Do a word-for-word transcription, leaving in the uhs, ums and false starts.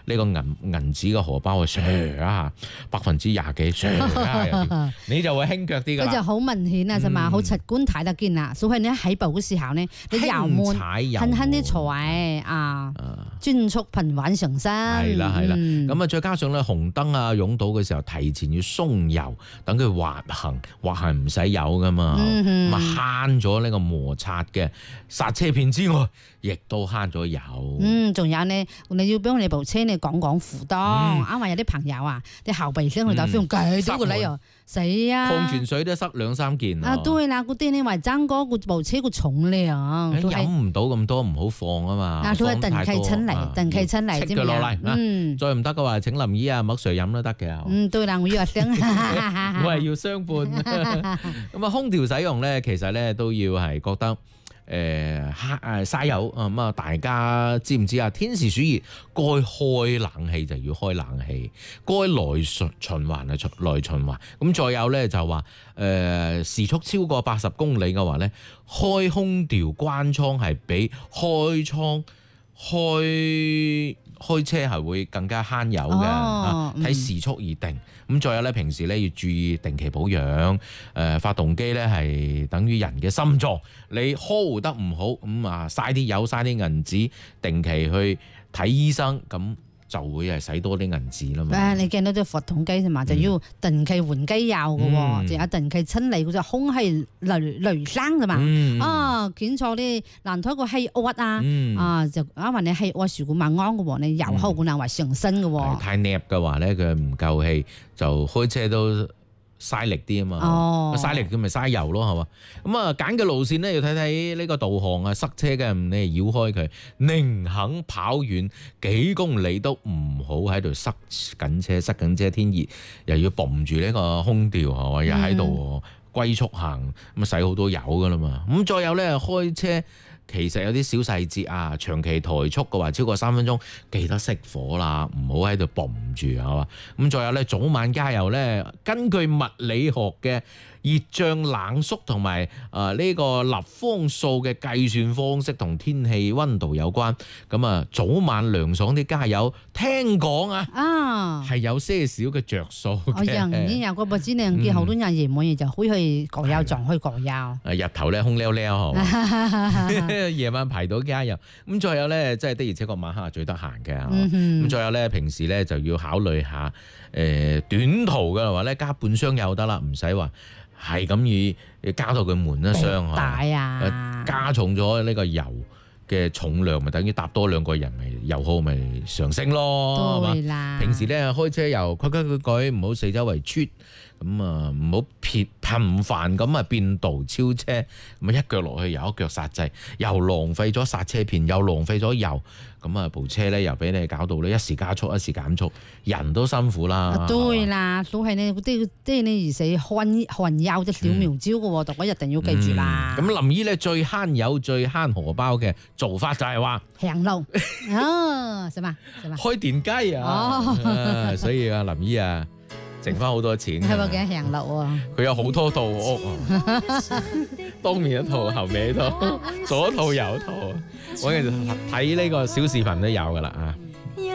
呢個銀銀紙嘅荷包啊，唰一下百分之廿幾，唰一下，你就會輕腳啲㗎啦。 佢就好明顯啊，係嘛，好直觀睇得見啦。所以你喺步嘅時候呢，你油門輕輕啲踩啊，專速平穩上身。 係啦係啦，咁啊再加上咧紅燈啊擁堵嘅時候，提前要鬆油，等佢滑行，滑行唔使油噶嘛，咁啊慳咗呢個摩擦嘅剎車片之外，亦都慳咗油。 嗯，仲有呢，你要幫你部車你講講負當，啱話有啲朋友啊，啲後備箱佢就飛咁幾多個禮由，死啊！ 礦泉水都塞兩三件啊，對啦，嗰啲你話爭嗰個部車個重量， 飲唔到咁多，唔好放啊嘛。 啊，佢係定期親嚟，定期親嚟， 切佢落嚟。嗯，再唔得嘅話，請林姨啊、麥 Sir 飲都得嘅。 嗯，對啦，我要話聲， 我係要相伴。咁啊，空調使用咧，其實咧都要係覺得。誒慳誒嘥油啊！咁啊，大家知唔知啊？天時暑熱，該開冷氣就要開冷氣，該內循循環啊，內循環。咁再有咧就話誒、呃、時速超過八十公里嘅話咧，開空調關窗係比開窗開開車係會更加慳油嘅，睇、哦嗯、時速而定。咁再有咧，平時咧要注意定期保養。誒、呃，發動機咧係等於人嘅心臟，你呵護得唔好，咁啊嘥啲油嘥啲銀紙，定期去睇醫生咁。就會係使多啲銀紙啦嘛。 誒，你見到啲發動機係嘛，就要定期換機油嘅喎，仲有定期清理嗰隻空氣濾濾聲㗎嘛。啊，檢查啲輪胎個氣壓啊，啊就因為你氣壓如果唔啱嘅喎，你油耗可能會上升嘅喎。 太膩嘅話咧，佢唔夠氣，就開車都嘥力啲啊嘛，嘥力佢咪嘥油咯，係嘛？咁啊揀嘅路線咧要睇睇呢個導航啊，塞車嘅你係繞開佢，寧肯跑遠幾公里都唔好喺度塞緊車，塞緊車天熱又要泵住呢個空調係嘛，又喺度龜速行，咁啊使好多油噶啦嘛。咁再有咧開車。其實有啲小細節啊，長期抬速嘅話超過三分鐘，記得熄火啦，唔好喺度泵住係嘛。咁再有咧，早晚加油咧，根據物理學嘅熱脹冷縮同埋啊呢個立方數嘅計算方式同天氣溫度有關。咁啊，早晚涼爽啲加油，聽講啊，啊係有些少嘅着數嘅。 我人已經有個不知你見好多人夜晚嘢就可以去過油站去過油。啊日頭咧空溜溜係嘛。夜晚排到加油，咁再有咧，即係的而且確晚黑最得閒嘅，咁、嗯、再有咧，平時咧就要考慮下，誒、呃、短途嘅話咧加半箱油得啦，唔使話係咁要加到佢滿一箱大啊， 加重咗呢個油嘅重量，咪等於搭多兩個人，咪油耗咪上升咯，係嘛？平時咧開車又規規矩矩，唔好四周圍出。咁啊，唔好頻頻繁咁啊變道超車，咁啊一腳落去又一腳剎掣，又浪費咗剎車片，又浪費咗油，咁啊部車咧又俾你搞到咧一時加速一時減速，人都辛苦啦。 對啦，所以呢啲即係你而死看看油隻小妙招嘅喎，大家一定要記住啦。 咁、嗯、林姨咧最慳油最慳荷包嘅做法就係話行路哦，係嘛？ 開電雞啊，啊，所以啊林姨啊。剩翻好多錢， 係咪幾行路喎？ 佢有好多套屋啊，當面一套，後尾一套，左一套右一套。我其實睇呢個小視頻都有噶啦啊！